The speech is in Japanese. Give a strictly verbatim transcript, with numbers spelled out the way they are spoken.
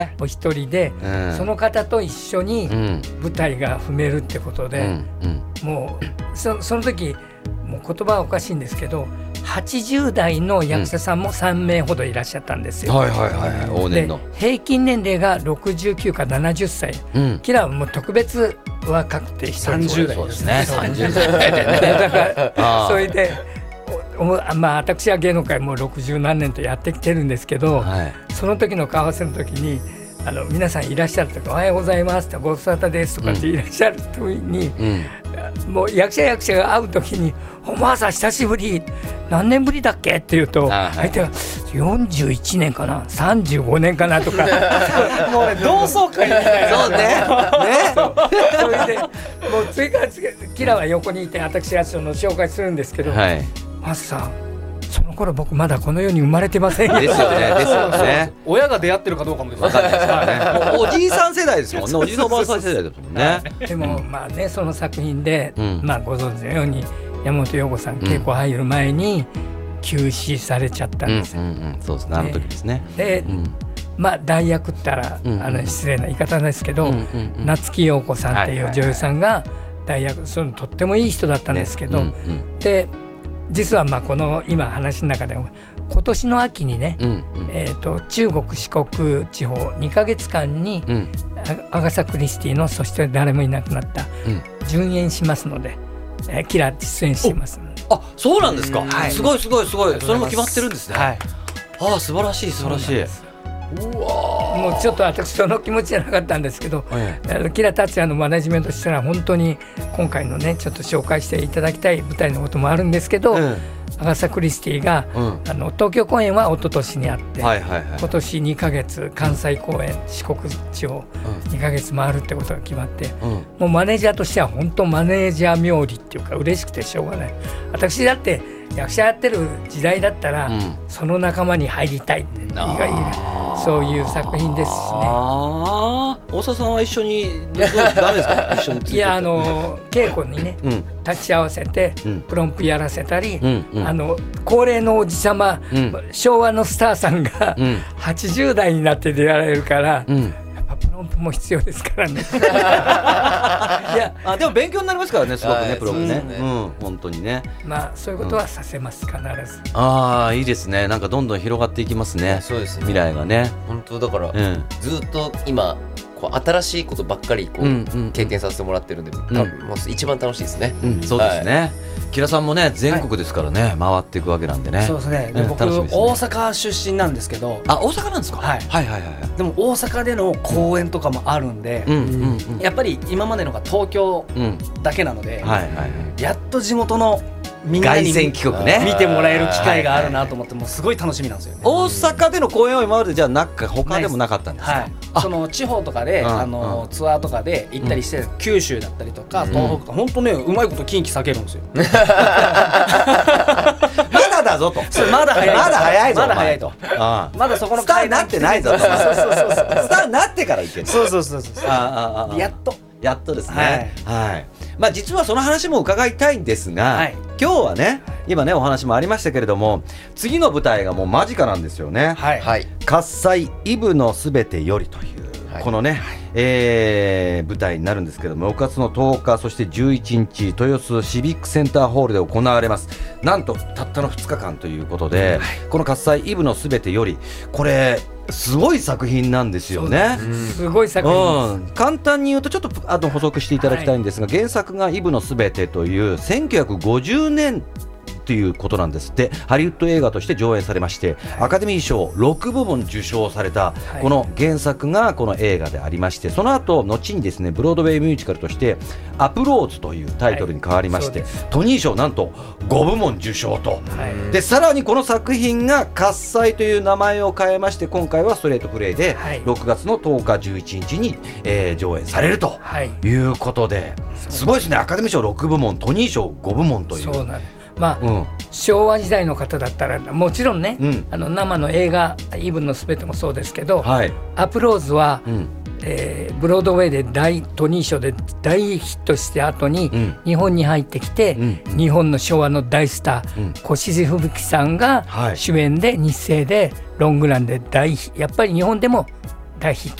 お一人で、うん、その方と一緒に舞台が踏めるってことで、うんうん、もう そ, その時もう言葉はおかしいんですけどはちじゅう代の役者さんもさん名ほどいらっしゃったんですよ、 うん、はいはいはい、はい、往年ので平均年齢がろくじゅうきゅうかななじゅっさい、うん、キラはもう特別若くてさんじゅう代ですねさんじゅう代でねだからそれでまあ、私は芸能界もうろくじゅう何年とやってきてるんですけど、はい、その時の顔合わせの時にあの皆さんいらっしゃるとかおはようございますとかご無沙汰ですとかっていらっしゃる時に、うん、もう役者役者が会う時におまわさん久しぶり何年ぶりだっけって言うと相手がよんじゅういちねんかなさんじゅうごねんかなとかもうね同窓会みたいなそうねねそうそれでもう次から次キラは横にいて私がその紹介するんですけど、はい、マスさんその頃僕まだこの世に生まれてませんよですよねですよね親が出会ってるかどうかもです分かんないですからねおじいさん世代ですもんねおじいさんおばあさん世代ですもんねでもまあねその作品で、うんまあ、ご存知のように山本陽子さん、うん、稽古入る前に急死されちゃったんですよ、うんうんうん、 そうですねあの時ですねで、うんまあ、代役ったら、うんうん、あの失礼な言い方ですけど、うんうんうん、夏木陽子さんっていう女優さんが代役そのとってもいい人だったんですけど、ねうんうん、で実はまあこの今話の中でも今年の秋にね、うんうんえー、と中国四国地方にかげつかんに、うん、アガサ・クリスティのそして誰もいなくなった順延しますので、えー、キラ出演しますのであそうなんですか、はい、すごいすごいすごいそれも決まってるんですね、はい、あ素晴らしい素晴らしい。 うわもうちょっと私その気持ちじゃなかったんですけど、はい、キラ達也のマネジメントとしたら本当に今回のねちょっと紹介していただきたい舞台のこともあるんですけど、うん、アガサ・クリスティが、うん、あの東京公演は一昨年にあって、はいはいはい、今年にかげつ関西公演四国地方にかげつ回るってことが決まって、うん、もうマネージャーとしては本当マネージャー冥利っていうか嬉しくてしょうがない。私だって役者やってる時代だったら、うん、その仲間に入りたいって意外にそういう作品ですしね。 あ大沢さんは一緒にダメですか一緒についていやあの稽古にね、うん、立ち会わせて、うん、プロンプやらせたり、うんうん、あの高齢のおじさま、うん、昭和のスターさんが、うん、はちじゅう代になって出られるから、うんプロンプも必要ですからねいやあでも勉強になりますからねすごくねプロンプね、うん、本当にねまあそういうことはさせます、うん、必ずああいいですねなんかどんどん広がっていきますねそうですね未来がね本当だから、うん、ずっと今こう新しいことばっかりこう、うんうん、経験させてもらってるんで、うん、もう一番楽しいですね、 うん、そうですね、はいキラさんもね全国ですからね、はい、回っていくわけなんでねそうですねで、うん、僕、ね、大阪出身なんですけどあ大阪なんですか、 はい、はいはいはいでも大阪での公演とかもあるんで、うんうんうん、やっぱり今までのが東京だけなので、うんはいはいはい、やっと地元のみんなに凱旋帰国ね見てもらえる機会があるなと思ってもうすごい楽しみなんですよね大阪での公演は今までじゃあなく他でもなかったんですか、はい、 その地方とかで、うん、あのツアーとかで行ったりして、うん、九州だったりとか東北とか、うん、本当ねうまいこと近畿避けるんですよまだだぞとまだ早いまだ早いぞまだ早いとあまだそこのスターになってないぞとスターになってから行けるそうそうそうそうあああやっとやっとですね、はいはい、まあ実はその話も伺いたいんですが、はい、今日はね今ねお話もありましたけれども次の舞台がもう間近なんですよね、はいはい、喝采イブのすべてよりという、はい、このね、はいえー、舞台になるんですけどもろくがつのとおかそしてじゅういちにち豊洲シビックセンターホールで行われますなんとたったのふつかかんということで、はい、この喝采イブのすべてよりこれすごい作品なんですよね。 すごい作品です、 うん、簡単に言うとちょっとあと補足していただきたいんですが、はい、原作がイブのすべてというせんきゅうひゃくごじゅうねんということなんですって。ハリウッド映画として上演されまして、はい、アカデミー賞ろくぶもん受賞されたこの原作がこの映画でありまして、その後後にですねブロードウェイミュージカルとしてアプローズというタイトルに変わりまして、はい、トニー賞なんとごぶもん受賞と、はい、でさらにこの作品が喝采という名前を変えまして今回はストレートプレイでろくがつのとおかじゅういちにちに、えー、上演されるということで、はい、すごいですね。アカデミー賞ろくぶもんトニー賞ごぶもんという。 そうなんです。まあうん、昭和時代の方だったらもちろんね、うん、あの生の映画イブのすべてもそうですけど、はい、アプローズは、うんえー、ブロードウェイで大トニー賞で大ヒットして後に、うん、日本に入ってきて、うん、日本の昭和の大スター、うん、越路吹雪さんが主演で日生でロングランで大やっぱり日本でも大ヒッ